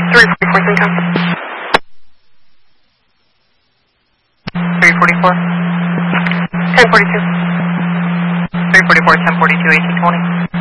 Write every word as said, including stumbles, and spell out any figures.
three forty-four, Syncom. three forty-four. ten forty-two. three forty-four, ten forty-two, eighteen twenty.